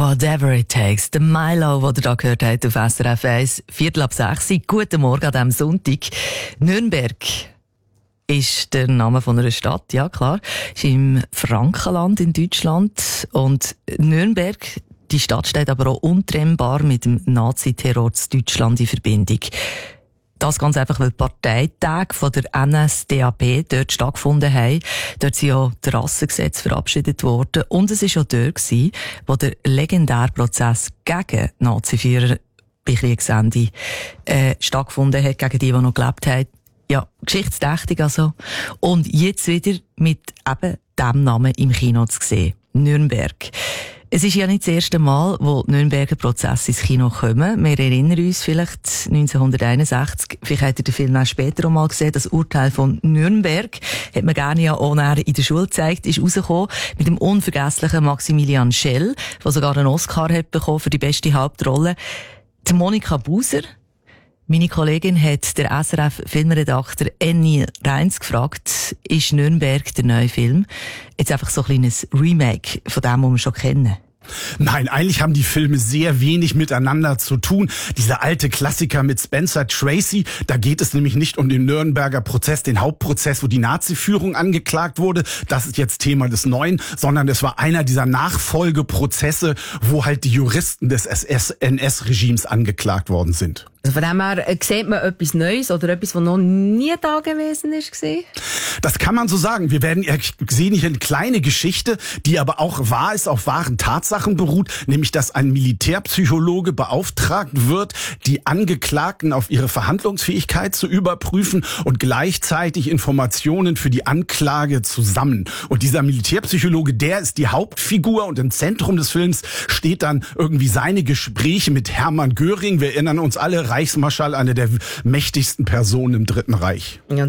Whatever it takes. Der Milo, den ihr da gehört habt auf SRF 1, 5:45. Guten Morgen an diesem Sonntag. Nürnberg ist der Name von einer Stadt, ja klar. Ist im Frankenland in Deutschland. Und Nürnberg, die Stadt steht aber auch untrennbar mit dem Naziterror in Deutschland in Verbindung. Das ganz einfach, weil die Parteitage von der NSDAP dort stattgefunden haben. Dort sind ja die Rassengesetze verabschiedet worden. Und es war auch dort, wo der legendäre Prozess gegen Naziführer bei Kriegsende stattgefunden hat, gegen die noch gelebt haben. Ja, geschichtsträchtig also. Und jetzt wieder mit eben diesem Namen im Kino zu sehen. Nürnberg. Es ist ja nicht das erste Mal, wo die Nürnberger Prozesse ins Kino kommen. Wir erinnern uns vielleicht 1961, vielleicht habt ihr den Film auch später auch mal gesehen, das Urteil von Nürnberg, hat man gerne ja auch in der Schule gezeigt, ist rausgekommen mit dem unvergesslichen Maximilian Schell, der sogar einen Oscar hat bekommen für die beste Hauptrolle. Die Monika Buser, meine Kollegin, hat der SRF-Filmredakteur Annie Reins gefragt, ist Nürnberg der neue Film? Jetzt einfach so ein kleines Remake von dem, was wir schon kennen. Nein, eigentlich haben die Filme sehr wenig miteinander zu tun. Dieser alte Klassiker mit Spencer Tracy, da geht es nämlich nicht um den Nürnberger Prozess, den Hauptprozess, wo die Nazi-Führung angeklagt wurde. Das ist jetzt Thema des Neuen, sondern es war einer dieser Nachfolgeprozesse, wo halt die Juristen des NS-Regimes angeklagt worden sind. Also von dem her sieht man etwas Neues oder etwas, was noch nie da gewesen ist. Das kann man so sagen. Wir sehen hier eine kleine Geschichte, die aber auch wahr ist, auf wahren Tatsachen beruht, nämlich dass ein Militärpsychologe beauftragt wird, die Angeklagten auf ihre Verhandlungsfähigkeit zu überprüfen und gleichzeitig Informationen für die Anklage zu sammeln. Und dieser Militärpsychologe, der ist die Hauptfigur und im Zentrum des Films steht dann irgendwie seine Gespräche mit Hermann Göring. Wir erinnern uns alle, Reichsmarschall, eine der mächtigsten Personen im Dritten Reich. Ja.